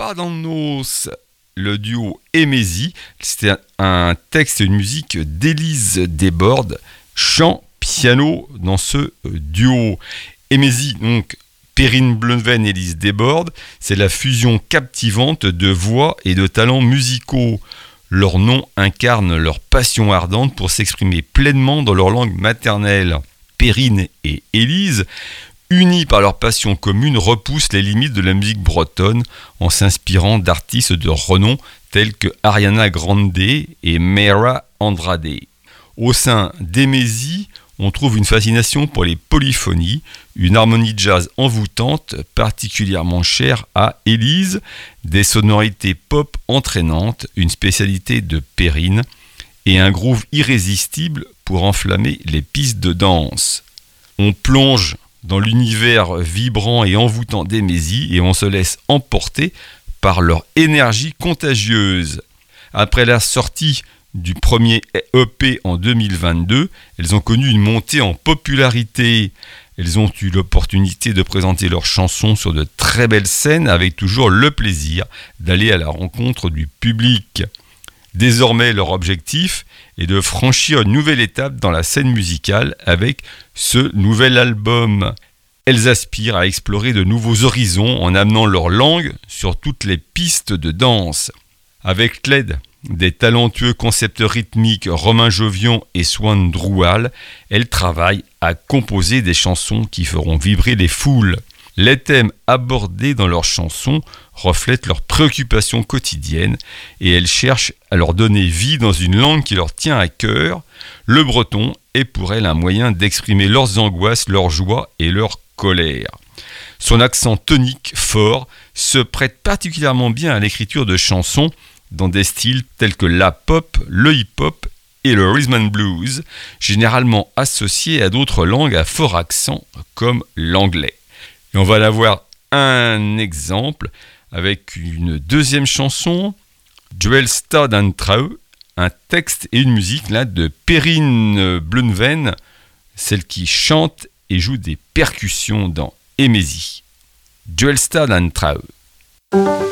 Paradannos, le duo Emesi, c'était un texte et une musique d'Élise Desbordes, chant, piano dans ce duo. Emesi, donc Perrine Bleunven et Élise Desbordes, c'est la fusion captivante de voix et de talents musicaux. Leur nom incarne leur passion ardente pour s'exprimer pleinement dans leur langue maternelle. Perrine et Élise, unis par leur passion commune, repoussent les limites de la musique bretonne en s'inspirant d'artistes de renom tels que Ariana Grande et Mayra Andrade. Au sein d'Emesi, on trouve une fascination pour les polyphonies, une harmonie jazz envoûtante particulièrement chère à Élise, des sonorités pop entraînantes, une spécialité de Perrine et un groove irrésistible pour enflammer les pistes de danse. On plonge dans l'univers vibrant et envoûtant d'Emesi et on se laisse emporter par leur énergie contagieuse. Après la sortie du premier EP en 2022, elles ont connu une montée en popularité. Elles ont eu l'opportunité de présenter leurs chansons sur de très belles scènes avec toujours le plaisir d'aller à la rencontre du public. Désormais, leur objectif est de franchir une nouvelle étape dans la scène musicale avec ce nouvel album. Elles aspirent à explorer de nouveaux horizons en amenant leur langue sur toutes les pistes de danse. Avec l'aide des talentueux concepteurs rythmiques Romain Jovian et Swan Droual, elles travaillent à composer des chansons qui feront vibrer les foules. Les thèmes abordés dans leurs chansons reflètent leurs préoccupations quotidiennes et elles cherchent à leur donner vie dans une langue qui leur tient à cœur. Le breton est pour elles un moyen d'exprimer leurs angoisses, leurs joies et leur colère. Son accent tonique fort se prête particulièrement bien à l'écriture de chansons dans des styles tels que la pop, le hip-hop et le rhythm and blues, généralement associés à d'autres langues à fort accent comme l'anglais. Et on va aller voir un exemple avec une deuxième chanson, Dwellstad and Trau, un texte et une musique là de Perrine Bleunven, celle qui chante et joue des percussions dans Emesi. Dwellstad and Trau.